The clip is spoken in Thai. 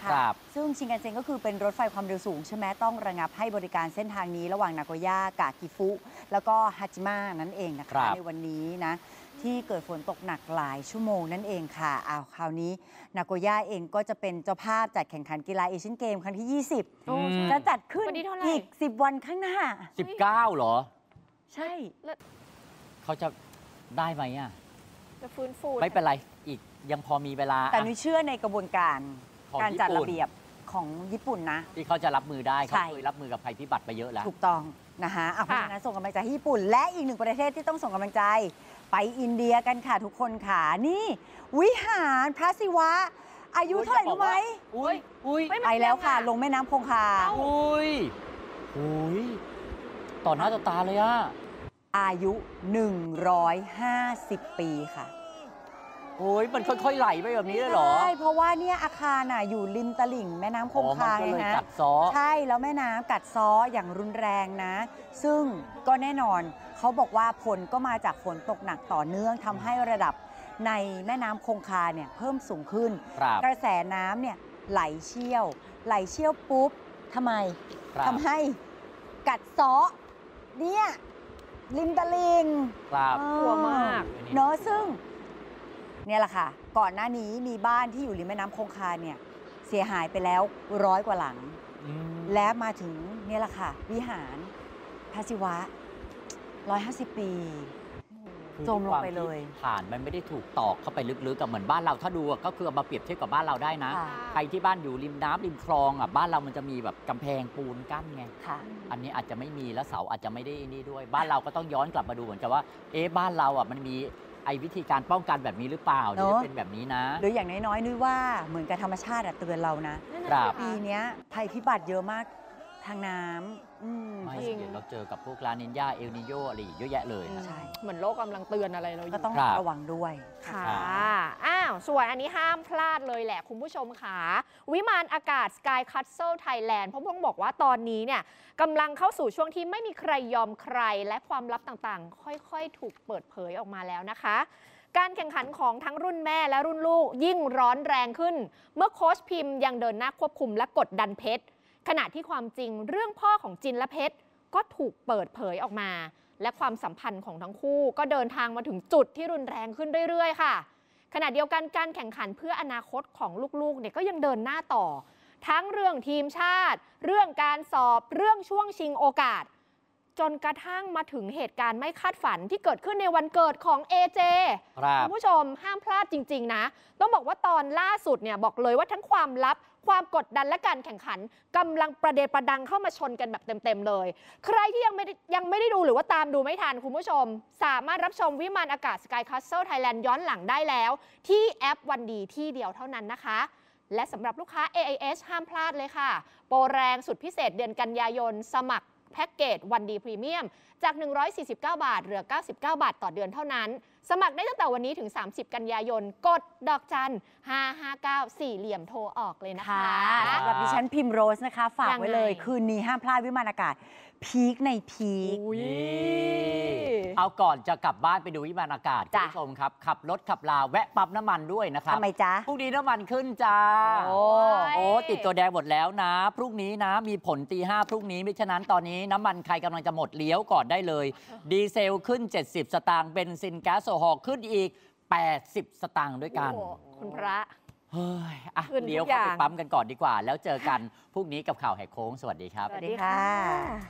ค่ะซึ่งชินคันเซ็นก็คือเป็นรถไฟความเร็วสูงใช่ไหมต้องระงับให้บริการเส้นทางนี้ระหว่างนาโกย่ากากิฟุแล้วก็ฮาจิมะนั่นเองนะคะในวันนี้นะที่เกิดฝนตกหนักหลายชั่วโมงนั่นเองค่ะคราวนี้นาโกย่าเองก็จะเป็นเจ้าภาพจัดแข่งขันกีฬาเอเชียนเกมครั้งที่ 20จะจัดขึ้นอีก10 วันข้างหน้า 19เหรอใช่เขาจะได้ไหมอ่ะจะฟื้นฟูไม่เป็นไรอีกยังพอมีเวลาแต่นุ้ยเชื่อในกระบวนการจัดระเบียบของญี่ปุ่นนะที่เขาจะรับมือได้เขาเคยรับมือกับภัยพิบัติไปเยอะแล้วถูกต้องนะคะเพราะฉะนั้นส่งกำลังใจให้ญี่ปุ่นและอีกหนึ่งประเทศที่ต้องส่งกำลังใจไปอินเดียกันค่ะทุกคนค่ะนี่วิหารพระศิวะอายุเท่าไหร่รู้ไหมไปแล้วค่ะลงแม่น้ำคงคาต่อหน้าต่อตาเลยอะอายุ150 ปีค่ะมันค่อยๆไหลไปแบบนี้เลยเหรอใช่เพราะว่าเนี่ยอาคารอยู่ริมตลิ่งแม่น้ำคงคาไงฮะใช่แล้วแม่น้ำกัดซ้ออย่างรุนแรงนะซึ่งก็แน่นอนเขาบอกว่าผลก็มาจากฝนตกหนักต่อเนื่องทำให้ระดับในแม่น้ำคงคาเนี่ยเพิ่มสูงขึ้นกระแสน้ำเนี่ยไหลเชี่ยวปุ๊บทำให้กัดซ้อเนี่ยริมตลิ่งกลัวมากเนอะซึ่งเนี่ยแหละค่ะก่อนหน้านี้มีบ้านที่อยู่ริมแม่น้ำคงคาเนี่ยเสียหายไปแล้ว100 กว่าหลังและมาถึงเนี่ยแหละค่ะวิหารพระศิวะ150 ปีจมลงไปเลยฐานมันไม่ได้ถูกตอกเข้าไปลึกๆกับเหมือนบ้านเราถ้าดูก็คือเอามาเปรียบเทียบกับบ้านเราได้นะใครที่บ้านอยู่ริมน้ำริมคลองบ้านเรามันจะมีแบบกำแพงปูนกั้นไงอันนี้อาจจะไม่มีแล้วเสาอาจจะไม่ได้นี่ด้วยบ้านเราก็ต้องย้อนกลับมาดูเหมือนกับว่าบ้านเรามันมีวิธีการป้องกันแบบนี้หรือเปล่าหรือเป็นแบบนี้นะหรืออย่างน้อยๆนึกว่าเหมือนกับธรรมชาติเตือนเรานะปีนี้ภัยพิบัติเยอะมากทางน้ำไม่เดี๋ยวเราเจอกับพวกลานิญญาเอลนิโยอะไรเยอะแยะเลยใช่เหมือนโลกกำลังเตือนอะไรเราอยู่ก็ต้องระวังด้วยค่ะส่วนอันนี้ห้ามพลาดเลยแหละคุณผู้ชมค่ะวิมานอากาศ Sky Castle Thailand เพราะต้องบอกว่าตอนนี้เนี่ยกำลังเข้าสู่ช่วงที่ไม่มีใครยอมใครและความลับต่างๆค่อยๆถูกเปิดเผยออกมาแล้วนะคะการแข่งขันของทั้งรุ่นแม่และรุ่นลูกยิ่งร้อนแรงขึ้นเมื่อโค้ชพิมพ์ยังเดินหน้าควบคุมและกดดันเพชรขณะที่ความจริงเรื่องพ่อของจินและเพชรก็ถูกเปิดเผยออกมาและความสัมพันธ์ของทั้งคู่ก็เดินทางมาถึงจุดที่รุนแรงขึ้นเรื่อยๆค่ะขณะเดียวกันการแข่งขันเพื่ออนาคตของลูกๆเนี่ยก็ยังเดินหน้าต่อทั้งเรื่องทีมชาติเรื่องการสอบเรื่องช่วงชิงโอกาสจนกระทั่งมาถึงเหตุการณ์ไม่คาดฝันที่เกิดขึ้นในวันเกิดของ AJ คุณผู้ชมห้ามพลาดจริงๆนะต้องบอกว่าตอนล่าสุดเนี่ยบอกเลยว่าทั้งความลับความกดดันและการแข่งขันกำลังประเดประดังเข้ามาชนกันแบบเต็มๆเลยใครที่ยังไม่ได้ดูหรือว่าตามดูไม่ทันคุณผู้ชมสามารถรับชมวิมานอากาศ Sky Castle Thailand ย้อนหลังได้แล้วที่แอปวันดีที่เดียวเท่านั้นนะคะและสำหรับลูกค้า AIS ห้ามพลาดเลยค่ะโปรแรงสุดพิเศษเดือนกันยายนสมัครแพ็กเกจวันดีพรีเมียมจาก149 บาทเหลือ99 บาทต่อเดือนเท่านั้นสมัครได้ตั้งแต่วันนี้ถึง30 กันยายนกดดอกจัน559 4เหลี่ยมโทรออกเลยนะคะแบบดิฉันพิมพ์โรสนะคะฝากไว้เลยคืนนี้ห้ามพลาดวิมานอากาศพีคในพีคเอาก่อนจะกลับบ้านไปดูวิมานอากาศคุณผู้ชมครับขับรถขับลาแวะปั๊มน้ำมันด้วยนะครับทำไมจ๊ะพรุ่งนี้น้ำมันขึ้นจ้าติดตัวแดงหมดแล้วนะพรุ่งนี้นะมีผลตี 5พรุ่งนี้มิฉะนั้นตอนนี้น้ำมันใครกำลังจะหมดเลี้ยวก่อนได้เลยดีเซลขึ้น70 สตางค์เบนซินแก๊สโซฮอลขึ้นอีก80 สตางค์ด้วยกันคุณพระเดี๋ยวเข้าไปปั๊มกันก่อนดีกว่าแล้วเจอกันพรุ่งนี้กับข่าวแหกโค้งสวัสดีครับสวัสดีค่ะ